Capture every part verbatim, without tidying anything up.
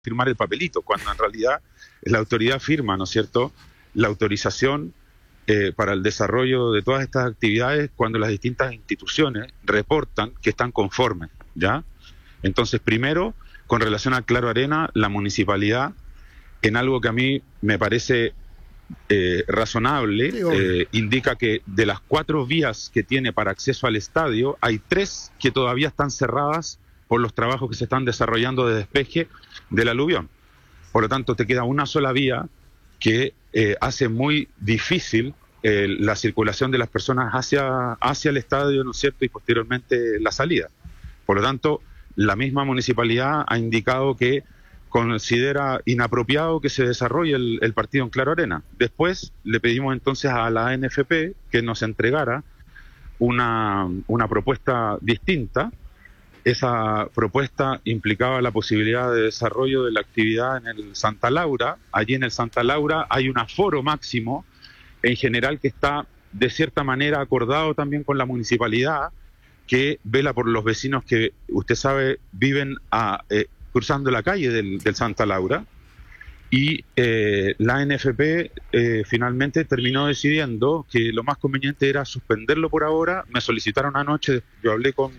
firmar el papelito, cuando en realidad la autoridad firma, ¿no es cierto?, la autorización eh, para el desarrollo de todas estas actividades cuando las distintas instituciones reportan que están conformes, ¿ya? Entonces, primero, con relación a Claro Arena, la municipalidad, en algo que a mí me parece eh, razonable, sí, eh, indica que de las cuatro vías que tiene para acceso al estadio, hay tres que todavía están cerradas por los trabajos que se están desarrollando de despeje del aluvión. Por lo tanto, te queda una sola vía que eh, hace muy difícil eh, la circulación de las personas hacia, hacia el estadio, ¿no es cierto?, y posteriormente la salida. Por lo tanto, la misma municipalidad ha indicado que considera inapropiado que se desarrolle el, el partido en Claro Arena. Después le pedimos entonces a la A N F P que nos entregara una, una propuesta distinta. Esa propuesta implicaba la posibilidad de desarrollo de la actividad en el Santa Laura. Allí en el Santa Laura hay un aforo máximo, en general, que está de cierta manera acordado también con la municipalidad, que vela por los vecinos que, usted sabe, viven a, eh, cruzando la calle del, del Santa Laura. Y eh, la A N F P eh, finalmente terminó decidiendo que lo más conveniente era suspenderlo por ahora. Me solicitaron anoche, yo hablé con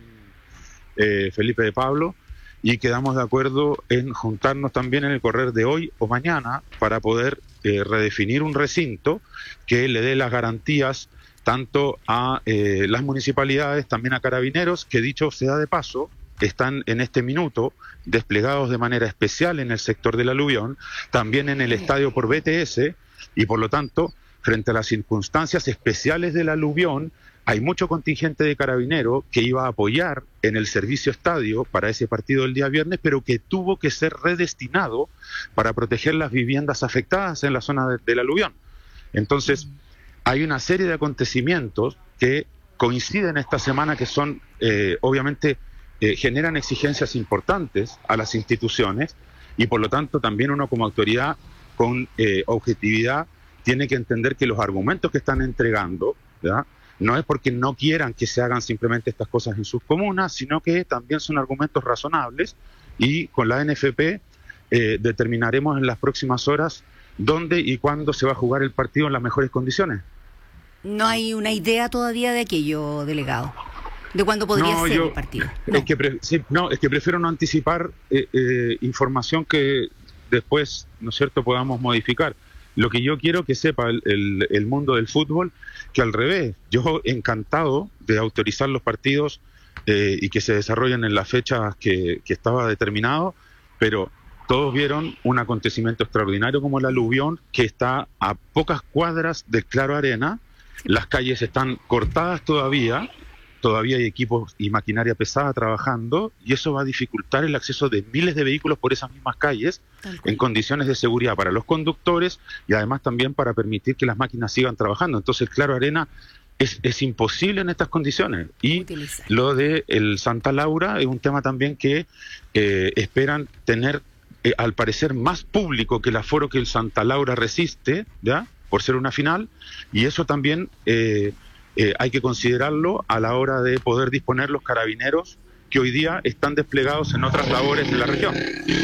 Eh, Felipe de Pablo, y quedamos de acuerdo en juntarnos también en el correr de hoy o mañana para poder eh, redefinir un recinto que le dé las garantías tanto a eh, las municipalidades, también a Carabineros, que dicho sea de paso, están en este minuto desplegados de manera especial en el sector del aluvión, también en el estadio por B T S, y por lo tanto, frente a las circunstancias especiales del aluvión, hay mucho contingente de Carabineros que iba a apoyar en el servicio estadio para ese partido del día viernes, pero que tuvo que ser redestinado para proteger las viviendas afectadas en la zona de, del aluvión. Entonces, hay una serie de acontecimientos que coinciden esta semana que son, eh, obviamente, eh, generan exigencias importantes a las instituciones, y por lo tanto también uno como autoridad con eh, objetividad tiene que entender que los argumentos que están entregando, ¿verdad?, no es porque no quieran que se hagan simplemente estas cosas en sus comunas, sino que también son argumentos razonables, y con la A N F P eh, determinaremos en las próximas horas dónde y cuándo se va a jugar el partido en las mejores condiciones. ¿No hay una idea todavía de aquello, delegado? ¿De cuándo podría no, ser yo, el partido? No. Es que pre- sí, no, es que prefiero no anticipar eh, eh, información que después, ¿no es cierto?, podamos modificar. Lo que yo quiero que sepa el, el, el mundo del fútbol, que al revés, yo encantado de autorizar los partidos eh, y que se desarrollen en las fechas que, que estaba determinado, pero todos vieron un acontecimiento extraordinario como el aluvión, que está a pocas cuadras del Claro Arena. Las calles están cortadas todavía, todavía hay equipos y maquinaria pesada trabajando, y eso va a dificultar el acceso de miles de vehículos por esas mismas calles en condiciones de seguridad para los conductores y además también para permitir que las máquinas sigan trabajando. Entonces, Claro Arena es, es imposible en estas condiciones. Y Utilizar. Lo de el Santa Laura es un tema también que eh, esperan tener, eh, al parecer, más público que el aforo que el Santa Laura resiste, ¿ya?, por ser una final, y eso también Eh, Eh, hay que considerarlo a la hora de poder disponer los carabineros que hoy día están desplegados en otras labores de la región.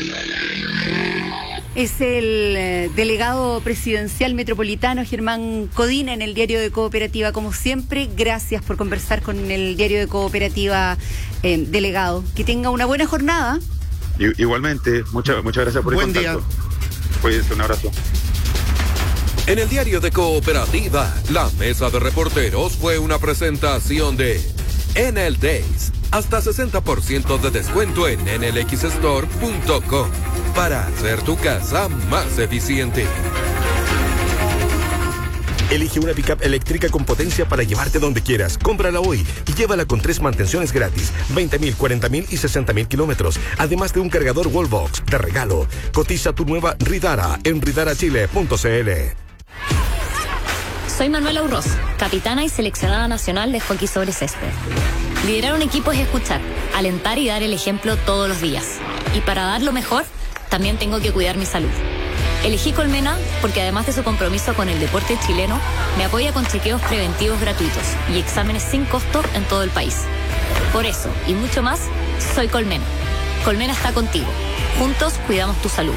Es el eh, delegado presidencial metropolitano Germán Codina en el Diario de Cooperativa. Como siempre, gracias por conversar con el Diario de Cooperativa, eh, delegado. Que tenga una buena jornada. I- igualmente, muchas muchas gracias por Buen el contacto. día. Cuídense, un abrazo. En el Diario de Cooperativa, la mesa de reporteros fue una presentación de Enel Days. Hasta sesenta por ciento de descuento en enel x store punto com para hacer tu casa más eficiente. Elige una pickup eléctrica con potencia para llevarte donde quieras. Cómprala hoy y llévala con tres mantenciones gratis, veinte mil, cuarenta mil y sesenta mil kilómetros, además de un cargador Wallbox de regalo. Cotiza tu nueva Ridara en ridara chile punto c l. Soy Manuela Urroz, capitana y seleccionada nacional de hockey sobre césped. Liderar un equipo es escuchar, alentar y dar el ejemplo todos los días. Y para dar lo mejor, también tengo que cuidar mi salud. Elegí Colmena porque además de su compromiso con el deporte chileno, me apoya con chequeos preventivos gratuitos y exámenes sin costo en todo el país. Por eso, y mucho más, soy Colmena. Colmena está contigo. Juntos cuidamos tu salud.